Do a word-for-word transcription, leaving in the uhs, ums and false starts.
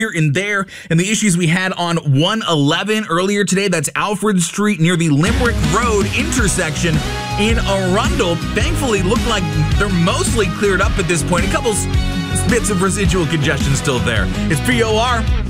here and there, and the issues we had on one eleven earlier today, that's Alfred Street near the Limerick Road intersection in Arundel, thankfully look like they're mostly cleared up at this point. A couple bits of residual congestion still there. It's P O R.